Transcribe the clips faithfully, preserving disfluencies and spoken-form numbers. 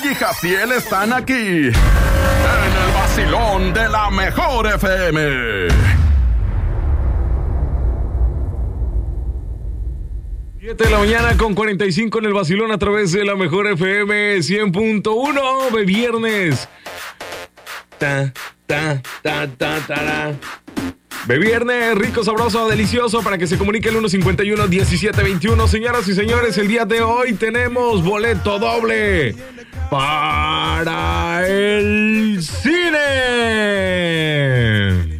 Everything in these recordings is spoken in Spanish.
y Jaciel están aquí en el vacilón de la mejor F M. siete de la mañana con cuarenta y cinco en el vacilón a través de la mejor F M cien punto uno de viernes. Ta, ta, ta, ta, ta, ta. De viernes, rico, sabroso, delicioso, para que se comunique el uno cincuenta y uno diecisiete veintiuno. Señoras y señores, el día de hoy tenemos boleto doble para el cine.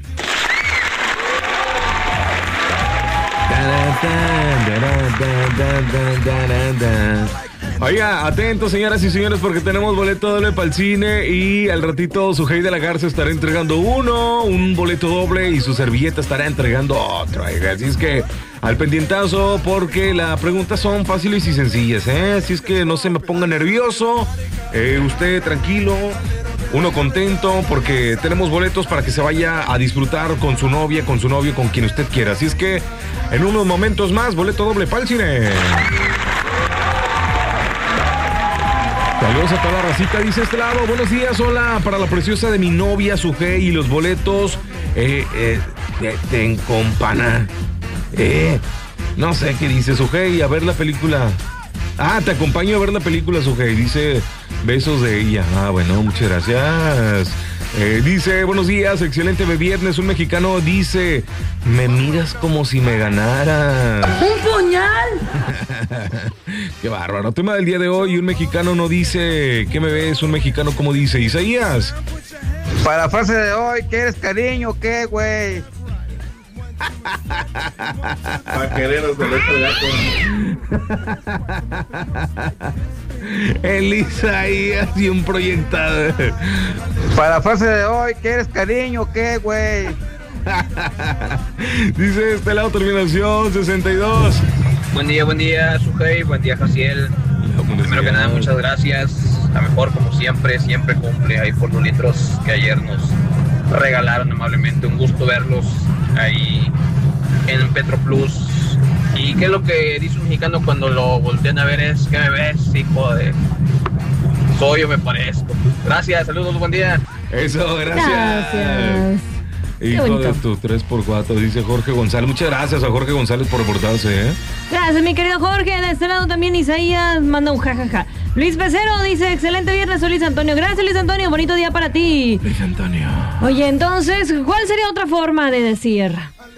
Oiga, atentos, señoras y señores, porque tenemos boleto doble para el cine y al ratito Sujei de la Garza estará entregando uno, un boleto doble, y su servilleta estará entregando otro. Oiga, así es que al pendientazo, porque las preguntas son fáciles y sencillas, ¿eh? Así es que no se me ponga nervioso, eh, usted tranquilo, uno contento, porque tenemos boletos para que se vaya a disfrutar con su novia, con su novio, con quien usted quiera. Así es que en unos momentos más, boleto doble para el cine. Saludos a toda la racita, dice este lado. Buenos días, hola, para la preciosa de mi novia, Sujei, y los boletos eh, eh, de, de Encompana. Eh, no sé qué dice Sujei, a ver la película. Ah, te acompaño a ver la película, Sujei, dice besos de ella. Ah, bueno, muchas gracias. Eh, dice, buenos días, excelente de viernes. Un mexicano dice, me miras como si me ganara. ¡Un puñal! Qué bárbaro. Tema del día de hoy, un mexicano no dice, ¿qué me ves? Un mexicano, ¿cómo dice? Isaías. Para la frase de hoy, ¿qué eres, cariño? ¿Qué, güey? Para quereros de gato. El Isaías y un proyectado. Para la frase de hoy, ¿qué eres, cariño? ¿Qué, güey? Dice este lado, terminación sesenta y dos. Buen día, buen día, Sujei, buen día, Jaciel. Primero que nada, muchas gracias. La mejor, como siempre, siempre cumple ahí por los litros que ayer nos regalaron amablemente. Un gusto verlos ahí en Petroplus. ¿Y qué es lo que dice un mexicano cuando lo voltean a ver? Es, ¿qué me ves, hijo de...? Soy o me parezco. Gracias, saludos, buen día. Eso, gracias. Gracias. Hijo de tu tres por cuatro, dice Jorge González. Muchas gracias a Jorge González por reportarse, ¿eh? Gracias, mi querido Jorge. De este lado también Isaías manda un jajaja. Luis Becero dice, excelente viernes, soy Luis Antonio. Gracias, Luis Antonio, bonito día para ti. Luis Antonio. Oye, entonces, ¿cuál sería otra forma de decir?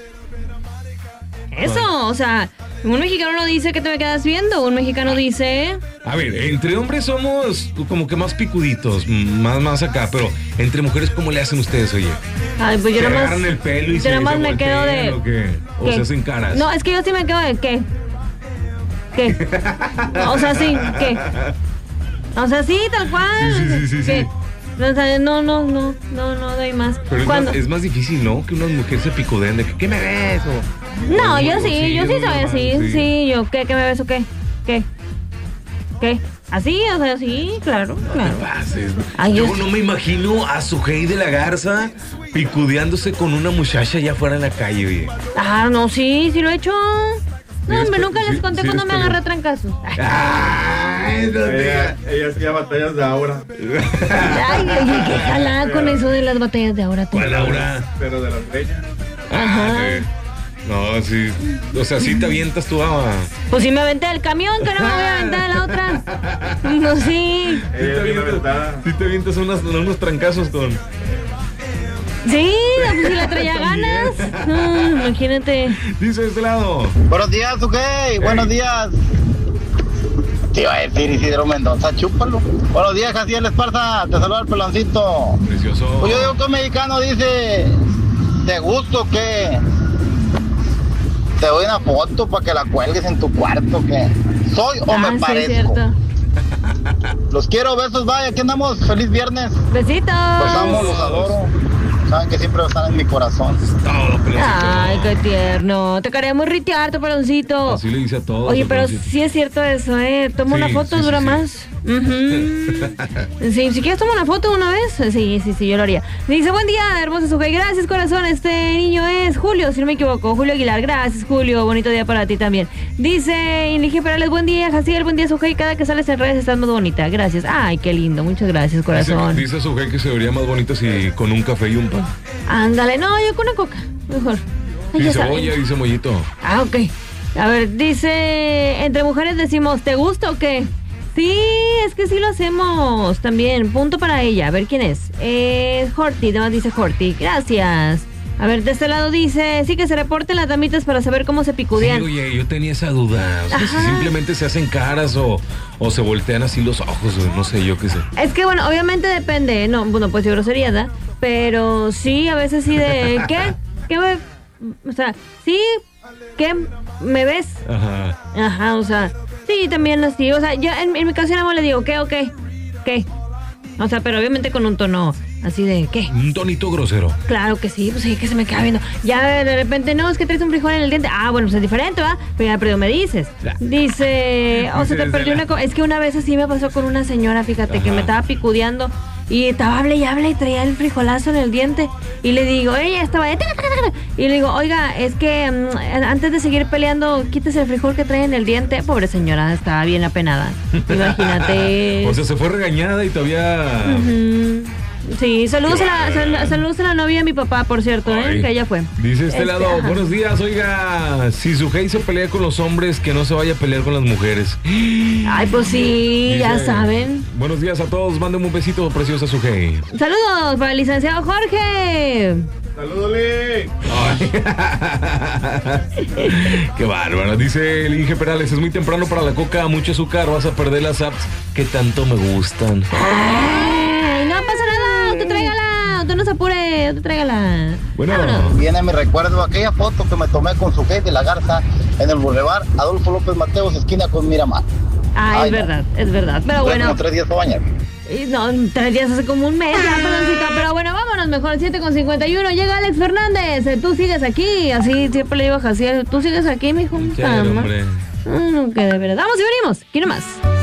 Eso, o sea, un mexicano no dice que te me quedas viendo, un mexicano dice... A ver, entre hombres somos como que más picuditos, más, más acá, pero entre mujeres, ¿cómo le hacen ustedes, oye? Ay, pues yo ¿Se nomás... agarran el pelo y yo se, nomás se me quedo de... ¿o qué? ¿O ¿qué? se hacen caras? No, es que yo sí me quedo de ¿qué? ¿Qué? O sea, sí, ¿qué? O sea, sí, tal cual. Sí, sí, sí, sí, ¿Qué? sí. O sea, no, no, no, no, no doy más. Pero es ¿Cuándo? más, es más difícil, ¿no? Que una mujer se picodeen de que, ¿qué me ves? O, No, o, yo o sí, yo sí muy soy normal, así, sí. sí, yo, ¿qué, qué me ves o qué? ¿Qué? ¿Qué? ¿Así? O sea, sí, claro, claro. No te pases. Ay, yo yo- no me imagino a Sujei de la Garza picudeándose con una muchacha allá afuera en la calle, oye. Ah, no, sí, sí lo he hecho. No, Sí, hombre, es- nunca sí, les conté sí, cuando es me que- agarré a trancazos. Ay, no Ella, digas. ella hacía batallas de ahora, Ay, oye, qué jalada con eso de las batallas de ahora. tú. ¿Cuál Laura? pero de las leñas. Ajá. Ah, sí. No, sí. O sea, sí te avientas tú a... Pues si me aventé del camión, que no me voy a aventar de la otra. No, sí. Sí te Ella es bien avientas, aventada. sí te avientas unas- unos trancazos con... Sí, pues si la traía ganas. No, imagínate. Dice de este lado. Buenos días, Sujei. Buenos días. Te iba a decir Isidro Mendoza, chúpalo. Buenos días, Jaciel Esparza. Te saluda el peloncito. Precioso. Pues yo digo que un mexicano dice, ¿te gusto o qué? Te doy una foto para que la cuelgues en tu cuarto, ¿qué? ¿Soy o Ah, me sí, parezco? cierto. Los quiero, besos, bye. Aquí andamos. Feliz viernes. Besitos. Los amo, los adoro. Saben que siempre están en mi corazón. Todo, peloncito. Ay, qué tierno. Te queremos ritear, tu peloncito. Así le dice a todos. Oye, el pero peloncito. sí es cierto eso, ¿eh? Toma Sí, una foto, sí, dura sí, sí. más. Uh-huh. Sí, si quieres tomar una foto una vez, sí, sí, sí, yo lo haría. Dice, buen día, hermosa Sujei. Gracias, corazón. Este niño es Julio, si no me equivoco. Julio Aguilar. Gracias, Julio. Bonito día para ti también. Dice Inlige Perales, buen día, Jaciel. Buen día, Sujei. Cada que sales en redes estás más bonita. Gracias. Ay, qué lindo. Muchas gracias, corazón. Dice, dice Sujei que se vería más bonita si con un café y un pan. Ándale, no, yo con una coca. Mejor. Ay, dice Oye, dice Mollito. Ah, ok. A ver, dice, entre mujeres decimos, ¿te gusta o qué? Sí, es que sí lo hacemos también. Punto para ella. A ver quién es. Es Horty, además dice Horty. Gracias. A ver, de este lado dice, sí que se reporten las damitas para saber cómo se picudean. Sí, oye, yo tenía esa duda. O sea, si simplemente se hacen caras o, o se voltean así los ojos, no sé, yo qué sé. Es que bueno, obviamente depende. No, bueno, pues de grosería, ¿da? Pero sí, a veces sí de, ¿qué? ¿Qué me...? O sea, sí, ¿qué? ¿Me ves? Ajá. Ajá, o sea... Sí, también así, o sea, yo en, en mi caso nada más le digo, ¿qué o qué? ¿Qué? O sea, pero obviamente con un tono así de, ¿qué? Un tonito grosero. Claro que sí, pues sí, que se me queda viendo. Ya de repente, no, es que traes un frijol en el diente. Ah, bueno, pues es diferente, ¿va? Pero ya, pero me dices. Ya. Dice, o oh, se te perdió una cosa. Es que una vez así me pasó con una señora, fíjate, ajá, que me estaba picudeando. Y estaba hable y hable y traía el frijolazo en el diente. Y le digo, ella estaba de... Y le digo, oiga, es que um, antes de seguir peleando, quítese el frijol que trae en el diente. Pobre señora, estaba bien apenada. Imagínate. O sea, se fue regañada y todavía... Uh-huh. Sí, saludos a, la, sal, saludos a la novia de mi papá, por cierto, ¿eh? Que ella fue. Dice este, este lado, ajá, buenos días, oiga, si Sujei se pelea con los hombres, que no se vaya a pelear con las mujeres. Ay, pues sí, dice, ya saben. Buenos días a todos, manden un besito precioso a Sujei. Saludos para el licenciado Jorge. ¡Saludos, Lee! Qué bárbaro. Dice el Inge Perales, es muy temprano para la coca, mucho azúcar, vas a perder las apps que tanto me gustan. Ay, no pasa nada, usted tráigala, usted no se apure, usted tráigala. Bueno. Vámonos. Viene mi recuerdo aquella foto que me tomé con Sujei de la Garza en el Boulevard Adolfo López Mateos, esquina con Miramar. Ah, Ay, es no. verdad, es verdad, pero bueno. Como tres días para bañar. No, tres días hace como un mes, ya, peloncito. Pero bueno, vámonos mejor, siete con cincuenta y uno. Llega Alex Fernández, tú sigues aquí. Así siempre le digo a Jaciel, tú sigues aquí, mijo. Sí, hombre. No, que de verdad. Vamos y venimos, aquí nomás.